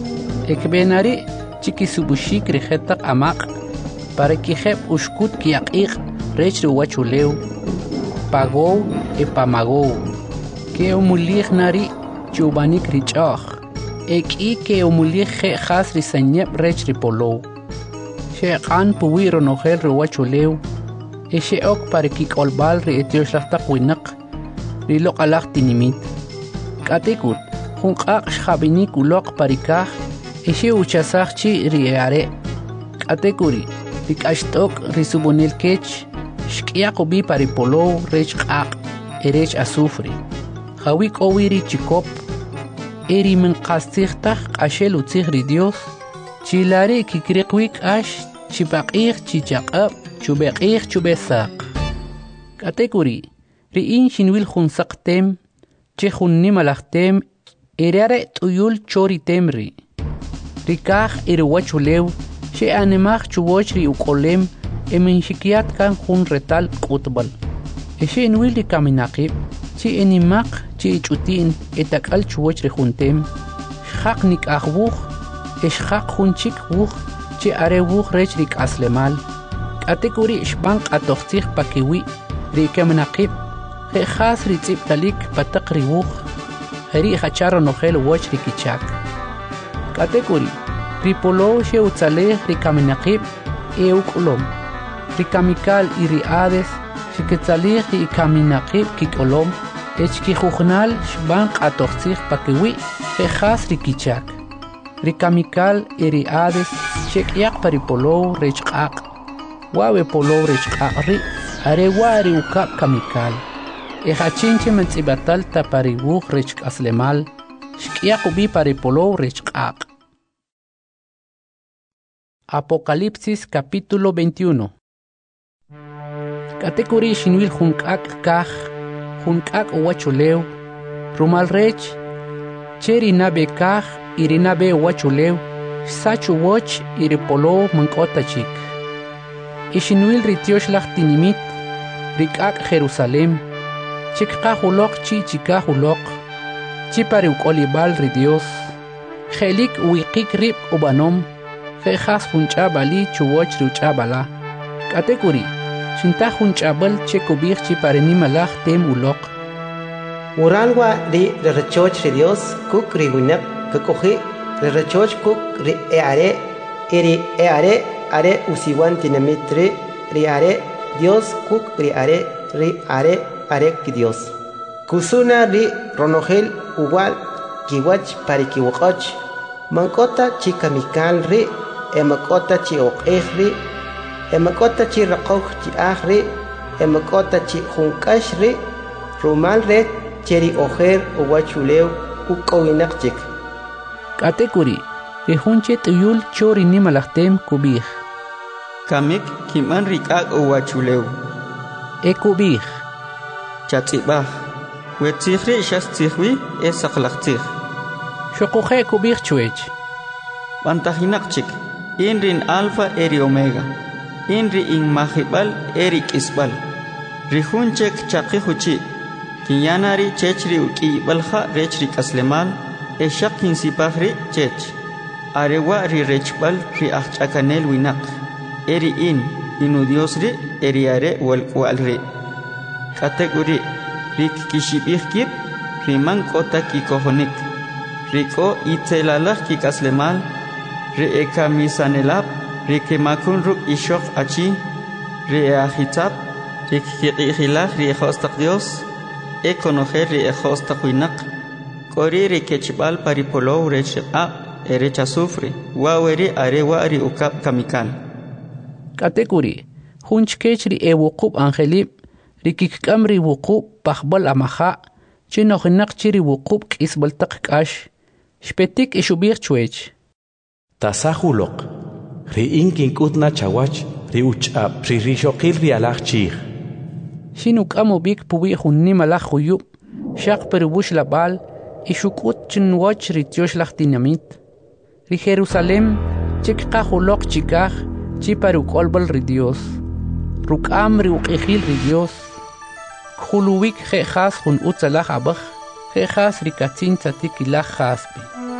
Ekbenari chikisubushik rijetak amaq, para kijeb ushkut kiaq'iq rech ri wachuleu, pagow e pamagow, ke umulij nari chubanik ri ch'oj, ek'i ke umulij je jas ri sanyeb rech ri polow. Sheqan puwi ronogel ri wachuleu, e sheok para kik'olbal ri etioxlajtak winaq, ri loq'alaj tinimit. Katekut, junqaq xjabinik ulok parikaj, eshe uchasaj chi ri are. Katekuri, ri k'axt'ok ri subonil kech, xk'yaqubi paripolow rech q'aq, erech azufre. Jawik owi ri chikop, eri minqastijtaj q'axel utzij ri Dios, chilari kikriqwik ax, chipaq'ij chichaq'ab, chubeq'ij chubesaq. Katekuri, ri in shinwil junsaq tem, che jun nimalaj tem, erare tuyul chori temri. Rikaj iri wachulew, she animaj chuwoch ri ukolem, eminxikiat kan jun retal kutbal. Eshe inwil ri kaminaqib, chi inimaq chi ichutin etakal chuwoch ri juntem, xaq nikajwuj, eshqaq junchik wuj chi are wuj rech rik aslemal katekuri ishbanq atoxtij pakiwi rikemnaqib khas ritzib talik pataqri wuj heri hacharo nojel woch rikichak katekuri ripolo she utzalej rikamenaqib eukulom rikamikal iriades shiketzalej rikaminaqib kikolom echki jujnal shbanq atoxtij pakiwi khas rikichak rikamikal iriades shekyaq paripolo rechqaq wawe polo rechqaq ri are wari ukap kamikal ejachinche mentsibatal tapariwuj rechk aslemal shkyaq ubi paripolo rechqaq. Apocalipsis capítulo veintiuno. Katekuri shinwil junkak kaj junkak uwachuleu rumal rech cheri nabe kaj irinabe uwachuleu sachu woch iripolo mankotachik ishinwil ritiosh tinimit rikak Jerusalem chikqahulok chi chikahulok chipari ukolibal ri Dios jelik uiqik rib ubanom jejas junch'abali chuwoch ruch'abala katekuri shinta junch'abal chekubij chipari nimalaj tem ulok Uranwa ri rechoch ri Dios kuk ri winak kakoji ri rechoch kuk ri eare eri eare are usiwan tinamitri ri are Dios kuk ri are ri are are ki Dios kusuna ri ronogel uwal kiwach parikiwaqach mankota chikamikal ri emakota chi oqej ri emakota chi raqoj chi aj ri emakota chi junkash ri rumal re cheri ojer uwachulew ukowinaq chik katekuri rihunche tuyul chori nimalajtem kubij kamik kiman rik'ak uwachulew e kubij chatzibaj wetzijri shastzijwi e saqlaqtzij shoquje kubij chuech bantajinaq chik inrin alfa eri omega inri in majibal eri kisbal rihunchek chaqijuchi kinyanari chechri ukibalja rechri kaslemal e shakin sipajri chech arewa ri rechbal ri achchakanel winak eri in inu Dios ri eri are walkwal ri kategori rik kishibij kip riman kota kikohonik riko itzelalaj kikaslemal ri ekamisanelab ri kemakun ruk ishok achi ri ahitab rik kiqijilaj ri ejostaq Dios e conocer ri ejostaq winak kori ri kechbal paripolo rechqa erecha sufre waweri are wari ukap kamikal katekuri hunchkech ri ewuqub angelib rikikam ri wuqub pajbal amaja chinoqinaq chiri wuqub k'isbaltaq k'ash shpetik ishubij chuech tasajuloq ri inkin k'utna chawach ri uch'ab ri rishoqil ri alaj chij shinuk'amu bik puwi junnimalaj juyub shaq peribush labal ishuk'ut chinwoch ri tioxlaj tinamit ri Jerusalem chikqajuloq chikaj chiparu kolbal ri Dios ruk'am ri uq'ijil ri Dios juluwik jejas jun utzalaj abaj jejas ri katzin tzatikilaj jaspe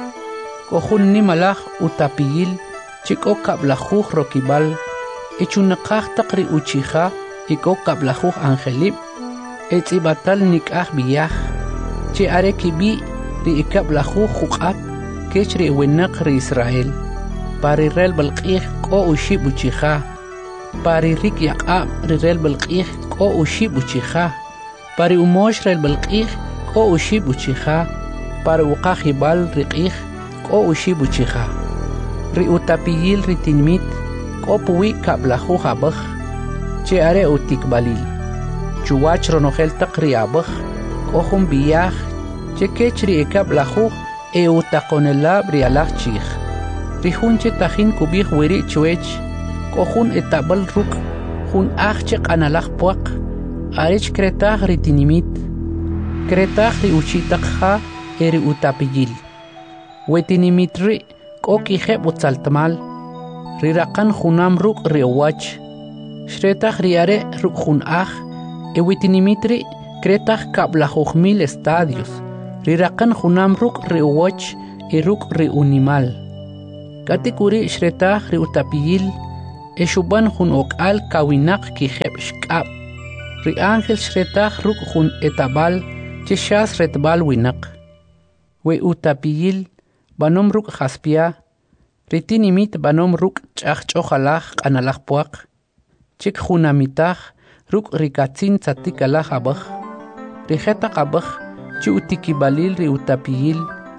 kojun nimalaj utapiyil chik'o kablajuj rokibal ichunaqaj taq ri uchija ik'o kablajuj angelib etz'ibatal nik'aj biyaj chi are kibi ri ikablajuj juq'at kech ri wenaq ri Israel pari rel balq'ij k'o uxib uchija pari rik yaq'ab ri rel balq'ij k'o uxib uchija pari umox rel balq'ij k'o uxib uchija pari uqaj ibal ri q'ij k'o uxib uchija ri utapiyil ri tinmit k'o puwi kablajuj abaj chi are utikbalil chuwach ronojel taq ri abaj k'o jun biyaj chi kech ri ikablajuj e utaqonelab ri alaj chij ri junche tajin kubij wiri chuech k'o jun etabal ruk jun aj chi q'analaj puaq arech kretaj ri tinimit kretaj ri uchitaqja e ri utapiyil we tinimit ri k'o kijeb utzaltmal ri raqan junam ruk ri owach shretaj ri are ruk jun aj e we tinimit ri kretaj kablajuj mil estadios ri raqan junam ruk ri owach e ruk ri unimal Katikuri shretaj ri utapiyil eshuban jun okal kawinak ki jeb shkab. Ri ángel shretaj ruk jun etabal chishas retbal winak. We utapiyil banom ruk jaspia. Ritinimit banom ruk chach chojalaj analaj puak. Chik junamitaj ruk rikatzin tzatik alaj abaj. Rijeta qabaj chi utikibalil ri utapiyil.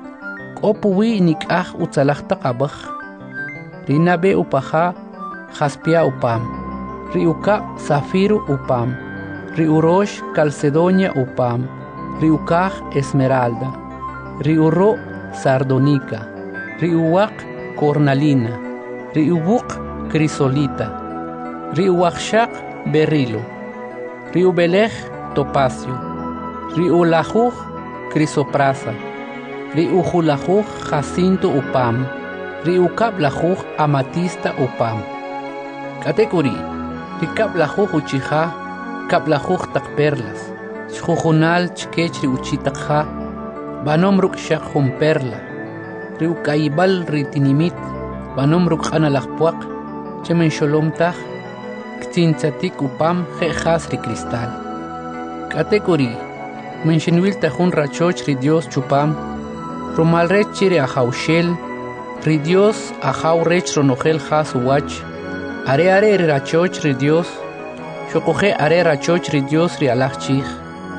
Kopuwi nikaj utzalajta qabaj. Rinabe upaja jaspia upam. Ri ukab zafiru upam. Ri urosh calcedonia upam. Ri ukaj esmeralda. Ri uro sardonica. Ri uwaq cornalina. Ri ubuq crisolita. Ri uwaqshaq berilo. Ri ubelej topacio. Ri ulajuj crisoprasa. Ri ujulajuj jacinto upam. Ri ukablajuj amatista upam. Katekuri. Ri kablajuj uchija. Kablajuj tak perlas. Chjujunal chkech ri uchitakja. Banom ruk shaq jun perla. Ri ukaibal ri tinimit. Banom ruk analajpuaq. Chemen sholomtaj. Ktintzatik upam jejas ri cristal. Katekuri. Menshenwil tajun rachoch ri Dios chupam. Rumal rech chiri ajaushel. Ri Dios ajau rech ronojel jas uwach. Are are ri rachoch ri Dios. Shokoje are rachoch ri Dios ri alaj chij.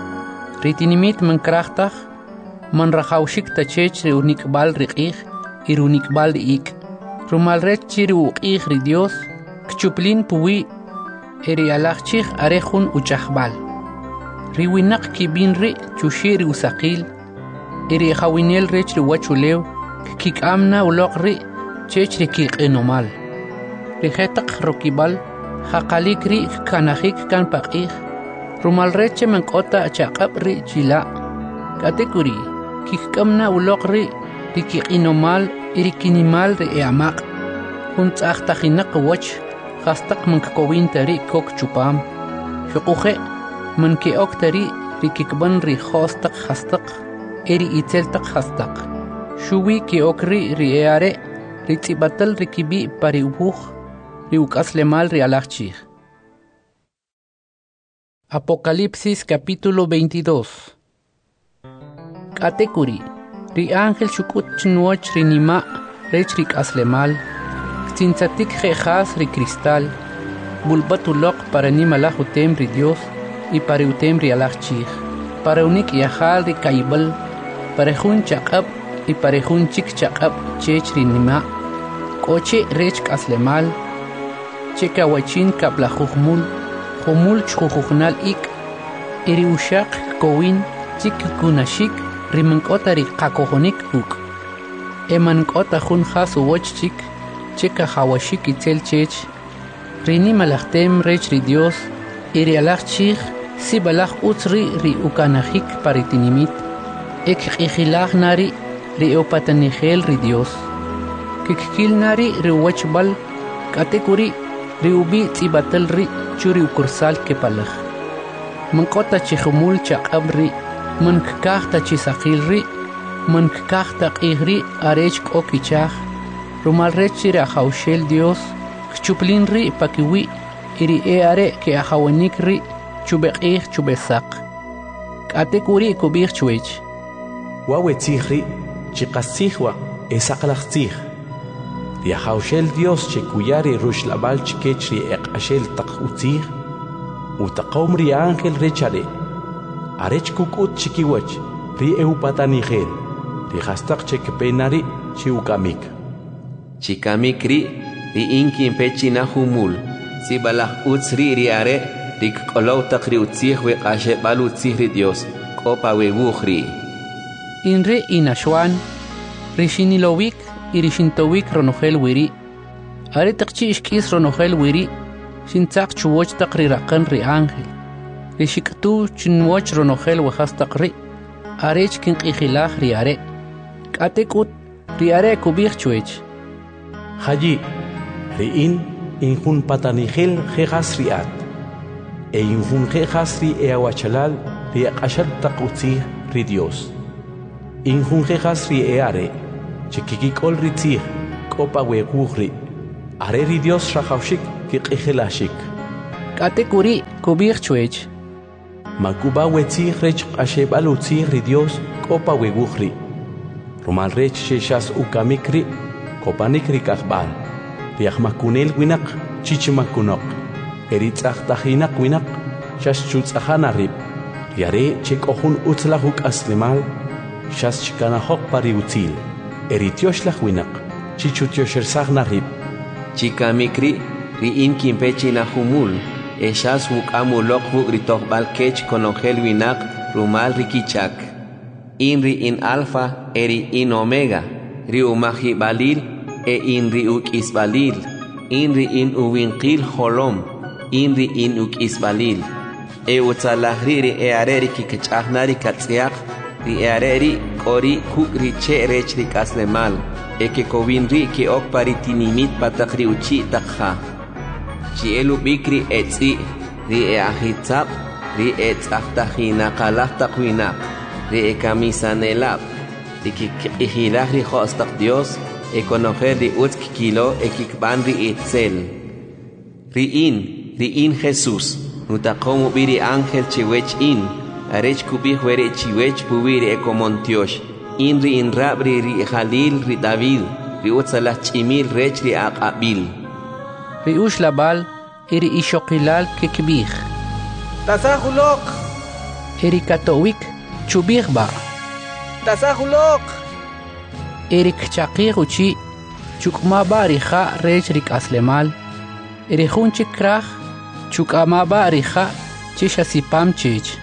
Ri tinimit menkrachtaj. Man rajaushik tachech ri unikbal ri qij. Ir unikbal ri ik. Rumal rech chiri uqij ri Dios. Kchuplin puwi. Eri alaj chij are jun uchajbal. Ri winak kibin ri chushi ri usaqil. Eri jawinel rech ri wachulew. Kik amna uloq ri chech ri kik enomal. Ri jetaq rokibal. Jaqalik ri kanajik kan paqij. Rumal reche menkota chaqab ri chila. Katekuri. Kik amna uloq ri ri kik enomal. Eri kinimal ri eamaq. Jun tzaqtajinak wach. Jastak mankakowin tari kok chupam. Shukuje manke ok tari rikikban ri khostak hastak. Eri iteltak hastak. Shuwi ki okri ri eare. Ritzibatal rikibi pari ubuj. Ri ukaslemal ri alachchij. Apocalipsis capítulo veintidós. Katekuri. Ri ángel shukut chnuoch ri nima. Rech rik aslemal. Tintzatik jejas ri cristal. Bulbatulok para ni malajutem ri Dios. Y para utem ri alachchij. Para unik yajal ri kaibal. Para jun chaqab. Y para jun chik chaqab chech ri nima. Koche rech kaslemal. Cheka wachin kablajujmul. Jumul chjujujnal ik. Iri ushak kowin. Chik kunashik. Rimankota ri kakojonik uk. Emankota jun jas uwoch chik. Cheka hawashik itzel chech. Rini malachtem rech ri Dios. Iri alach chich. Si balach utzri ri ukanajik paritinimit. Ek ijilag nari ri opatanigel ri Dios. Kikil nari ri wachbal. Katekuri ri ubi tzibatel ri churi ukursal kepalaj. Mankota chihumul chaqab ri. Mankakta chisakil ri. Mankakta qihri arech kokichaj. Rumal rechiri ajaushel Dios. Chuplin ri pakiwi. Iri eare ke ajawanik ri. Chubeqih chubesak. Katekuri kubih chuech. Wawe tzihri. Chikasihwa. Esaqlachtzih. Ri ajaushel Dios chekuyari rushlabal chikechri eqashel takutzih. Utaqom ri ángel rechare. Arech kukut chikiwach. Ri eupatanigel. Ri hastak chekpenari chiukamik. Chikamik ri ri inki pechina humul. Si balach utzri ri are rik kolow takri utzih we kashe bal utzih ri Dios. Kopa we wukhri. Inre inashwan. Rishinilowik irishintowik ronojel wiri. Are takchi ishkis ronojel wiri. Shintzak chuwoch takri rakan ri ángel. Rishiktu chinwoch ronojel wahas takri. Arech kinkijilaj ri are. Katekut ri are kubich chuech. Haji, riin injun patanigel jejas riat. E injun jejas ri eawachalal ri akashal takutzi ri Dios. Injun jejas ri eare, chikikikol ri tzih, kopa weguhri. Are ri Dios shahawshik ki qihilashik. Kate kuri kubir chwech. Makuba wetzih rech ashebal utzih ri Dios kopa weguhri. Rumal rech sheshas ukamikri kopanikri kahbal. Riach makunel winak chichimakunok. Eritzach tahinak winak shas chutzahana rib. Yare chek ohun utzlahuk aslimal shas chikanahok pari utzil. Eritioshlah winak chichutioshers narib. Chikamikri ri inkin pechina humul. Eshas wuk amulok wuk ritok balkech konongel winak rumal rikichak. Inri in alfa eri in omega. Ri umahi balil e inri uk isbalil. Inri in uwinkil holom. Inri in uk isbalil. E utzalahri ri e areri kikchahnari katsiak. Ri e areri kori kuk ri che rech ri kaslemal. E ke kovin ri ki ok paritinimit patakri uchi takha. Chi elu bikri etzi ri e ahitzap ri e tzahtahina kalaf takwinak ri e kamisanelap ri kikihilah ri khostak Dios e conocer ri utz kilo e kikban ri etzel ri in ri in Jesús nutakomu biri ángel chiwech in arech kubih were chiwech bubiri e komontiosh in ri in rabri ri Jalil ri David ri utzalah chimil rech ri aqabil Riush labal eri ishokilal kekbih. Tasahulok. Eri katowik chubih ba. Tasahulok. Eri kchaqir uchi chukma ba riha rech rik aslemal. Eri hunchik krach chukama ba riha chishasipam chich.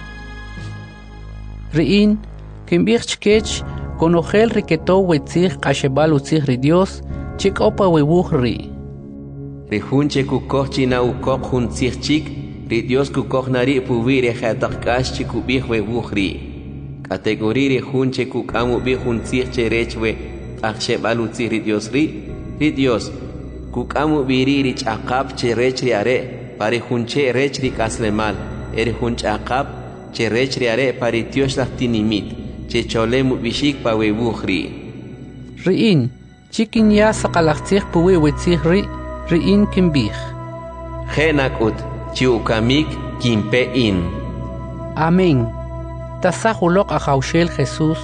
Riin kimbih chkech konogel riketo wetzich kashebal utzich ri Dios chik opa webuh ri. Rihunche kukochi na ukok hun chik ri Dios kukok nari puvire khatakash chikubih we buhri kategori rihunche kukamu bi hun chirche rechwe akshe balutsi ri Dios ri ri Dios kukamu biri ri chaqap che rechri are pari hunche rechri kaslemal eri hunch aqap che rechri are pari Dios lahtinimit che cholemu bishik pa we buhri riin chikin ya saqalaqtih puwe wetzih ri Riin kimbih. Genakut chiukamik kimpe in. Amén. Tasahulok ahaushel Jesús.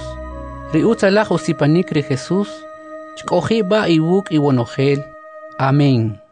Riutzalach usipanik ri Jesús. Chkoji ba iwuk iwonogel. Amén.